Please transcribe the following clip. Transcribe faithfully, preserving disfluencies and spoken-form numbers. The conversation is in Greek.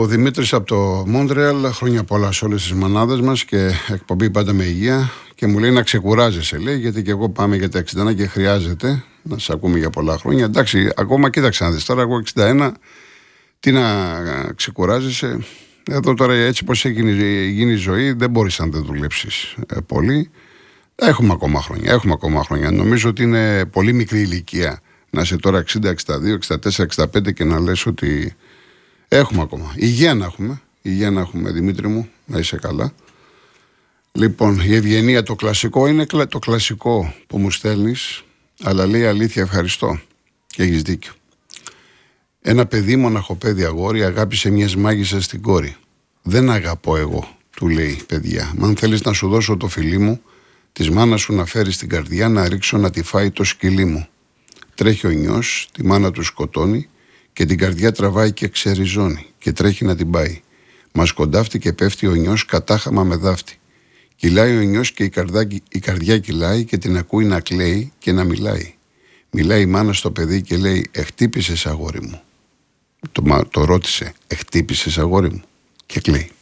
Ο Δημήτρης από το Μόντρεαλ, χρόνια πολλά σε όλες τις μανάδες μας και εκπομπή πάντα με υγεία. Και μου λέει να ξεκουράζεσαι, λέει, γιατί και εγώ πάμε για τα εξήντα ένα και χρειάζεται να σε ακούμε για πολλά χρόνια. Εντάξει, ακόμα κοίταξε να δεις τώρα, εγώ εξήντα ένα, τι να ξεκουράζεσαι. Εδώ τώρα έτσι πως έχει γίνει η ζωή, δεν μπορείς αν δεν δουλέψεις ε, πολύ. Έχουμε ακόμα χρόνια, έχουμε ακόμα χρόνια. Νομίζω ότι είναι πολύ μικρή ηλικία να είσαι τώρα εξήντα, εξήντα δύο, εξήντα τέσσερα, εξήντα πέντε και να λες ότι έχουμε ακόμα. Υγεία να έχουμε, υγεία να έχουμε, Δημήτρη μου, να είσαι καλά. Λοιπόν, η ευγενία, το κλασικό είναι το κλασικό που μου στέλνεις, αλλά λέει αλήθεια, ευχαριστώ και έχεις δίκιο. Ένα παιδί, μοναχοπέδι αγόρι, αγάπησε μιας μάγισσας στην κόρη. Δεν αγαπώ εγώ, του λέει, παιδιά. Μα αν θέλεις να σου δώσω το φιλί μου, της μάνας σου να φέρεις στην καρδιά, να ρίξω να τη φάει το σκυλί μου. Τρέχει ο νιός, τη μάνα του σκοτώνει και την καρδιά τραβάει και ξεριζώνει και τρέχει να την πάει. Μα σκοντάφτει και πέφτει ο νιός κατάχαμα με δάφτη. Κυλάει ο νιός και η, καρδά, η καρδιά κυλάει και την ακούει να κλαίει και να μιλάει. Μιλάει η μάνα στο παιδί και λέει «Εχτύπησες αγόρι μου». Το, το ρώτησε «Εχτύπησες αγόρι μου» και κλαίει.